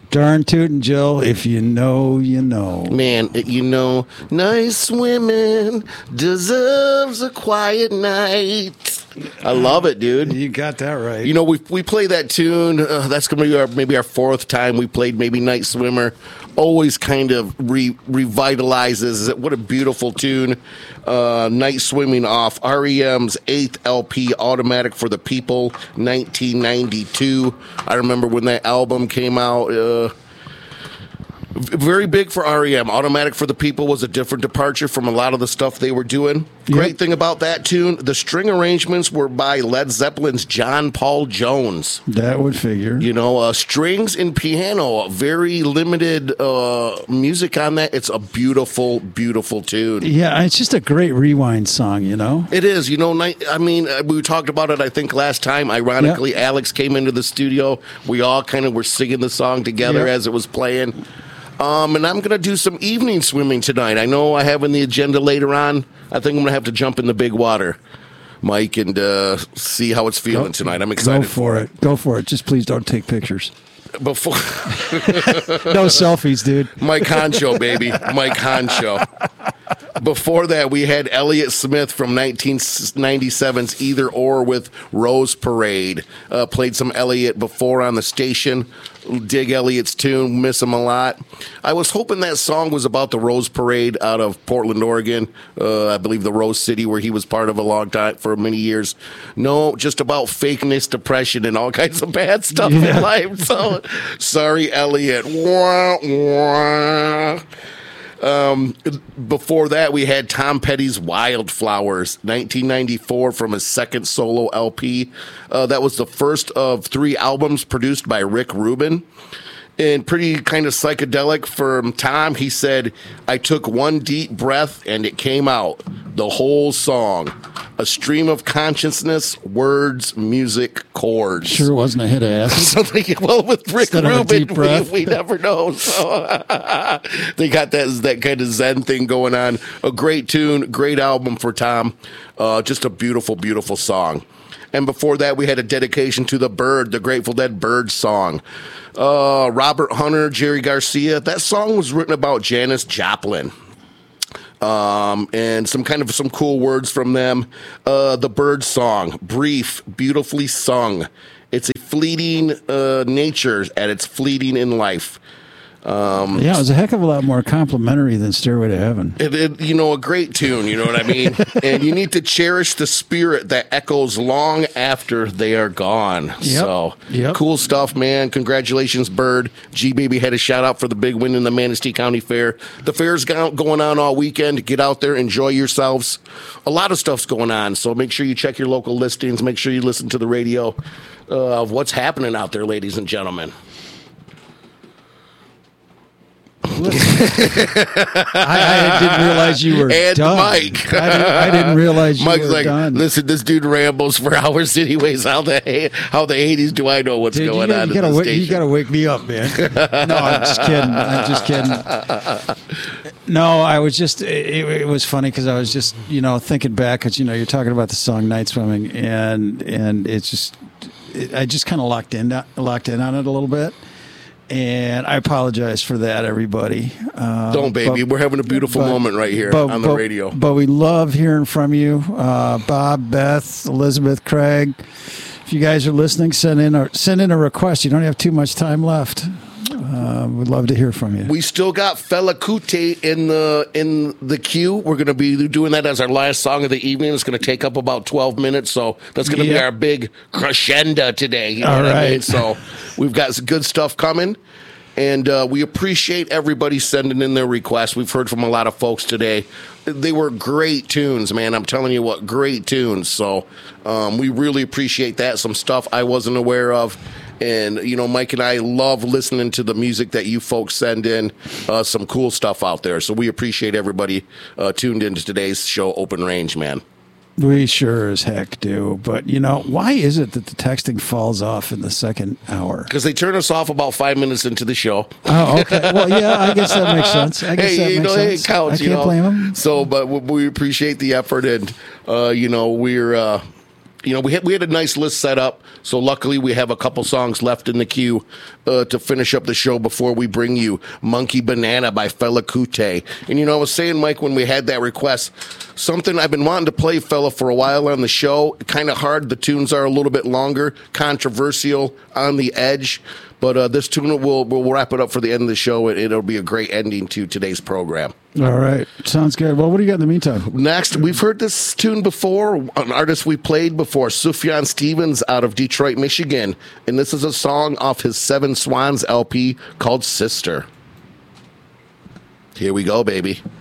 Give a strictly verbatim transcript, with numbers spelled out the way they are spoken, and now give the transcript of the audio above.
Darn tootin', Jill. If you know, you know. Man, you know, nice women deserves a quiet night. I love it, dude. You got that right. You know, we we play that tune. Uh, that's going to be our, maybe our fourth time we played maybe Night Swimmer. Always kind of re- revitalizes it. What a beautiful tune. Uh, Night Swimming off R E M's eighth L P, Automatic for the People, nineteen ninety-two. I remember when that album came out. Uh, very big for R E M. Automatic for the People was a different departure from a lot of the stuff they were doing. Yep. Great thing about that tune, the string arrangements were by Led Zeppelin's John Paul Jones. That would figure. You know, uh, strings and piano, very limited uh, music on that. It's a beautiful, beautiful tune. Yeah, it's just a great rewind song, you know? It is. You know, I mean, we talked about it, I think, last time. Ironically, yep. Alex came into the studio. We all kind of were singing the song together yep. as it was playing. Um, and I'm going to do some evening swimming tonight. I know I have in the agenda later on. I think I'm going to have to jump in the big water, Mike, and uh, see how it's feeling go, tonight. I'm excited go for, for it. it. Go for it. Just please don't take pictures. Before no selfies, dude. Mike Honcho, baby. Mike Honcho. Before that, we had Elliott Smith from nineteen ninety-seven's Either Or with Rose Parade. Uh, played some Elliott before on the station. Dig Elliott's tune. Miss him a lot. I was hoping that song was about the Rose Parade out of Portland, Oregon. Uh, I believe the Rose City, where he was part of a long time for many years. No, just about fakeness, depression, and all kinds of bad stuff yeah. in life. So, sorry, Elliott. Wah, wah. Um, before that, we had Tom Petty's Wildflowers, nineteen ninety-four, from his second solo L P. Uh, that was the first of three albums produced by Rick Rubin. And pretty kind of psychedelic from Tom. He said, I took one deep breath and it came out. The whole song. A stream of consciousness, words, music, chords. Sure wasn't a hit of acid. Something, well, with Rick Rubin, we, we never know. So they got that, that kind of Zen thing going on. A great tune, great album for Tom. Uh, just a beautiful, beautiful song. And before that, we had a dedication to the Bird, the Grateful Dead Bird song. Uh, Robert Hunter, Jerry Garcia. That song was written about Janis Joplin. Um, and some kind of some cool words from them. Uh, the Bird song, brief, beautifully sung. It's a fleeting uh, nature at its fleeting in life. Um, yeah, it was a heck of a lot more complimentary than Stairway to Heaven. It, it, you know, a great tune, you know what I mean? And you need to cherish the spirit that echoes long after they are gone. Yep. So, yep. Cool stuff, man. Congratulations, Bird. G-Baby had a shout-out for the big win in the Manistee County Fair. The fair's going on all weekend. Get out there, enjoy yourselves. A lot of stuff's going on, so make sure you check your local listings. Make sure you listen to the radio uh, of what's happening out there, ladies and gentlemen. I, I didn't realize you were and done. Mike. I, didn't, I didn't realize you Mike's were like, done. Listen, this dude rambles for hours anyways. How the how the eighties do I know what's Dude, going you gotta, on you gotta in the wake, station? You got to wake me up, man. No, I'm just kidding. I'm just kidding. No, I was just, it, it was funny because I was just, you know, thinking back because, you know, you're talking about the song Night Swimming and and it's just, it, I just kind of locked in, locked in on it a little bit. And I apologize for that, everybody. Uh, Don't, baby. but, We're having a beautiful but, moment right here but, on the but, radio. But we love hearing from you. Uh, Bob, Beth, Elizabeth, Craig. If you guys are listening, send in a, send in a request. You don't have too much time left. Uh, we'd love to hear from you. We still got Fela Kuti in the in the queue. We're going to be doing that as our last song of the evening. It's going to take up about twelve minutes, so that's going to yep. be our big crescendo today. You know All what right. I mean? So we've got some good stuff coming, and uh, we appreciate everybody sending in their requests. We've heard from a lot of folks today. They were great tunes, man. I'm telling you what, great tunes. So um, we really appreciate that. Some stuff I wasn't aware of. And, you know, Mike and I love listening to the music that you folks send in. Uh, some cool stuff out there. So we appreciate everybody uh, tuned into today's show, Open Range, man. We sure as heck do. But, you know, why is it that the texting falls off in the second hour? Because they turn us off about five minutes into the show. Oh, okay. Well, yeah, I guess that makes sense. I guess hey, that you makes know, sense. It counts, I can't you know? blame them. So, but we appreciate the effort. And, uh, you know, we're... Uh, you know, we had we had a nice list set up, so luckily we have a couple songs left in the queue uh, to finish up the show before we bring you Monkey Banana by Fela Kuti. And you know, I was saying, Mike, when we had that request, something I've been wanting to play, Fela, for a while on the show. Kind of hard. The tunes are a little bit longer, controversial, on the edge. But uh, this tune, we'll, we'll wrap it up for the end of the show. It, it'll be a great ending to today's program. All right. Sounds good. Well, what do you got in the meantime? Next, we've heard this tune before, an artist we played before, Sufjan Stevens out of Detroit, Michigan. And this is a song off his Seven Swans L P called Sister. Here we go, baby.